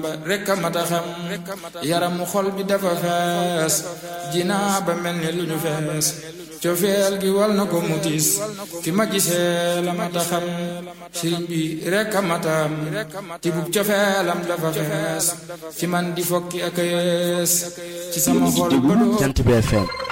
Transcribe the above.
rek a mata xam yaramu xol bi dafa fees jinaa ba mel ni lu ñu fees cofeel gi wal na ko mu tiis fi ma gisee la mata xam sëriñ bi rek a matam ti bub cofeelam dafa fees ci man di fokki ak a yees ci sama xol ba doo Jant bi FM